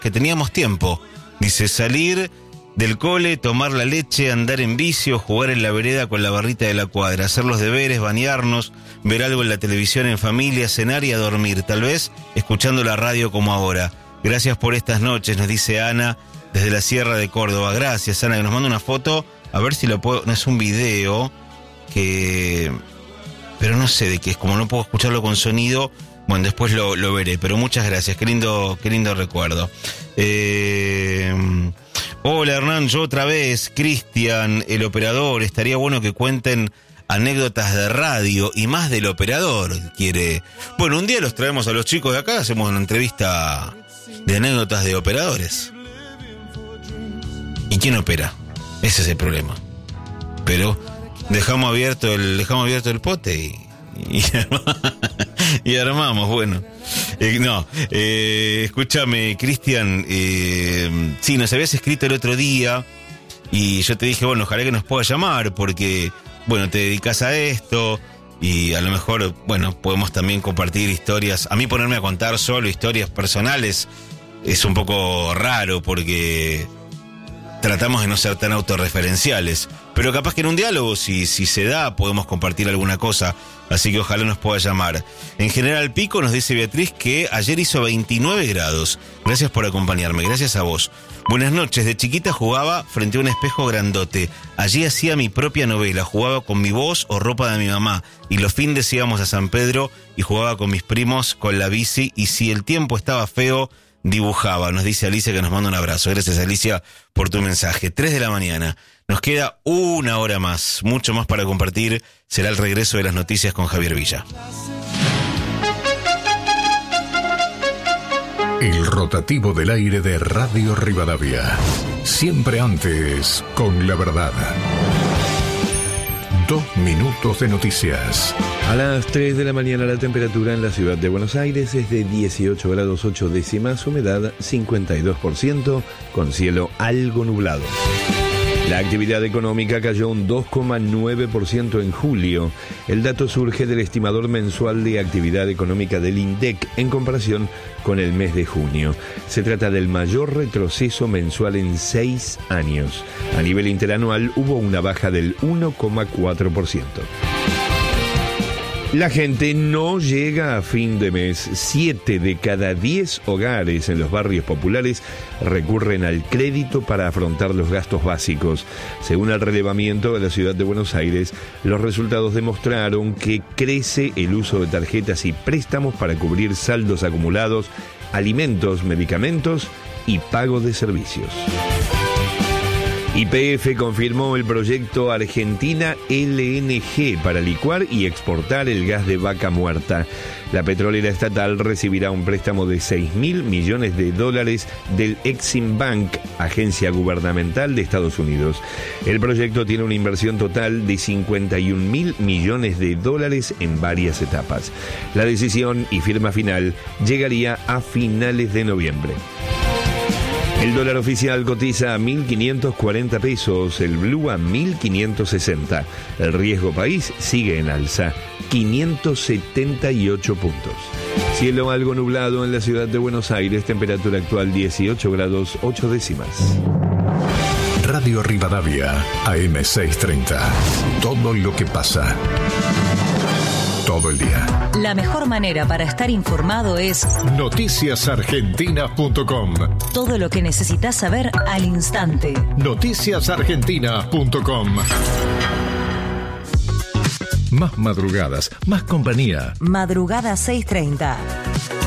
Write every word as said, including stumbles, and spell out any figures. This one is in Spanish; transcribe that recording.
que teníamos tiempo. Dice, salir del cole, tomar la leche, andar en vicio, jugar en la vereda con la barrita de la cuadra, hacer los deberes, bañarnos, ver algo en la televisión en familia, cenar y a dormir, tal vez escuchando la radio como ahora. Gracias por estas noches, nos dice Ana desde la Sierra de Córdoba. Gracias, Ana, que nos manda una foto, a ver si lo puedo, no es un video que... pero no sé de qué es, como no puedo escucharlo con sonido, bueno, después lo, lo veré, pero muchas gracias, qué lindo, qué lindo recuerdo. Eh, hola Hernán, yo otra vez, Cristian, el operador, estaría bueno que cuenten anécdotas de radio y más del operador, quiere. Bueno, un día los traemos a los chicos de acá, hacemos una entrevista de anécdotas de operadores. ¿Y quién opera? Ese es el problema. Pero dejamos abierto el, dejamos abierto el pote y, y, y armamos, bueno. Eh, no, eh, escúchame, Cristian, eh, sí, nos habías escrito el otro día y yo te dije, bueno, ojalá que nos pueda llamar porque, bueno, te dedicas a esto y a lo mejor, bueno, podemos también compartir historias. A mí ponerme a contar solo historias personales es un poco raro porque tratamos de no ser tan autorreferenciales, pero capaz que en un diálogo, si, si se da, podemos compartir alguna cosa, así que ojalá nos pueda llamar. En General Pico nos dice Beatriz que ayer hizo veintinueve grados. Gracias por acompañarme, gracias a vos. Buenas noches, de chiquita jugaba frente a un espejo grandote. Allí hacía mi propia novela, jugaba con mi voz o ropa de mi mamá, y los fines íbamos a San Pedro y jugaba con mis primos con la bici, y si el tiempo estaba feo, dibujaba. Nos dice Alicia que nos manda un abrazo. Gracias, Alicia, por tu mensaje. Tres de la mañana. Nos queda una hora más. Mucho más para compartir. Será el regreso de las noticias con Javier Villa. El rotativo del aire de Radio Rivadavia. Siempre antes, con la verdad. Dos minutos de noticias. A las tres de la mañana la temperatura en la ciudad de Buenos Aires es de dieciocho grados ocho décimas, humedad cincuenta y dos por ciento, con cielo algo nublado. La actividad económica cayó un dos coma nueve por ciento en julio. El dato surge del estimador mensual de actividad económica del INDEC en comparación con el mes de junio. Se trata del mayor retroceso mensual en seis años. A nivel interanual hubo una baja del uno coma cuatro por ciento. La gente no llega a fin de mes. Siete de cada diez hogares en los barrios populares recurren al crédito para afrontar los gastos básicos. Según el relevamiento de la ciudad de Buenos Aires, los resultados demostraron que crece el uso de tarjetas y préstamos para cubrir saldos acumulados, alimentos, medicamentos y pago de servicios. Y P F confirmó el proyecto Argentina L N G para licuar y exportar el gas de vaca muerta. La petrolera estatal recibirá un préstamo de seis mil millones de dólares del Exim Bank, agencia gubernamental de Estados Unidos. El proyecto tiene una inversión total de cincuenta y un mil millones de dólares en varias etapas. La decisión y firma final llegaría a finales de noviembre. El dólar oficial cotiza a mil quinientos cuarenta pesos, el blue a mil quinientos sesenta. El riesgo país sigue en alza, quinientos setenta y ocho puntos. Cielo algo nublado en la ciudad de Buenos Aires, temperatura actual dieciocho grados ocho décimas. Radio Rivadavia, A M seiscientos treinta. Todo lo que pasa. Todo el día. La mejor manera para estar informado es noticias argentinas punto com. Todo lo que necesitas saber al instante. noticias argentinas punto com. Más madrugadas, más compañía. Madrugada seiscientos treinta.